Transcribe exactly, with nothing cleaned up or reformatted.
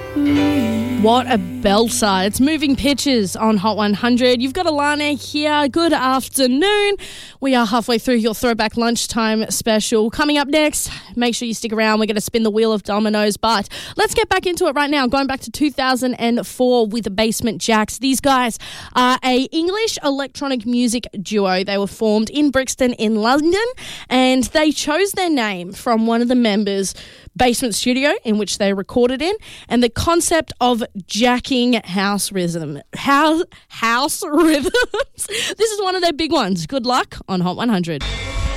What a belter. It's Moving Pictures on Hot one hundred. You've got Alana here. Good afternoon. We are halfway through your Throwback Lunchtime special. Coming up next, make sure you stick around. We're going to spin the wheel of dominoes, but let's get back into it right now. Going back to two thousand four with the Basement Jaxx. These guys are a English electronic music duo. They were formed in Brixton in London, and they chose their name from one of the members' basement studio in which they recorded in, and the concept of jacking house rhythm. House, house rhythms. This is one of their big ones. Good luck on Hot one hundred.